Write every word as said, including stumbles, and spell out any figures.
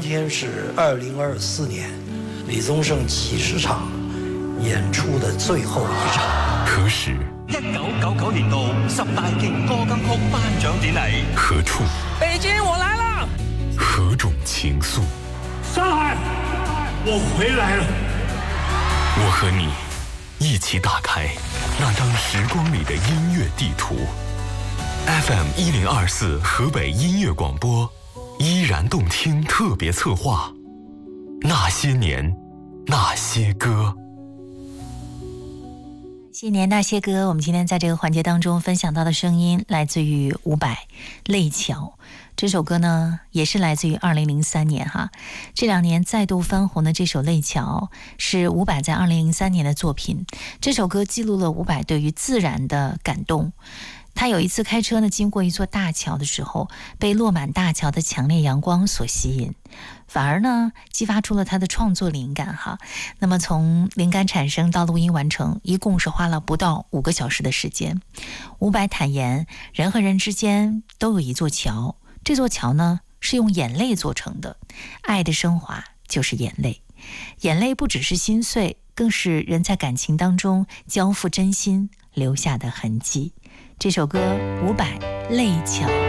天是二零二四年李宗盛几十场演出的最后一场。 何时？ 一九九九年度十大勁歌金曲頒獎典禮。 何處？ 北京，我來了。 何種情愫？ 上海，我回來了。 我和你一起打開那張時光裡的音樂地圖。F M 一零二四河北音樂廣播，依然動聽特別策劃，那些年，那些歌。 那些年那些歌，我们今天在这个环节当中分享到的声音来自于伍佰《泪桥》。这首歌呢也是来自于二零零三年哈，这两年再度翻红的这首《泪桥》是伍佰在二零零三年的作品。这首歌记录了伍佰对于自然的感动。他有一次开车呢经过一座大桥的时候，被落满大桥的强烈阳光所吸引，反而呢激发出了他的创作灵感哈。那么从灵感产生到录音完成，一共是花了不到五个小时的时间。伍佰坦言，人和人之间都有一座桥，这座桥呢是用眼泪做成的，爱的升华就是眼泪。眼泪不只是心碎，更是人在感情当中交付真心留下的痕迹。这首歌伍佰《泪桥》。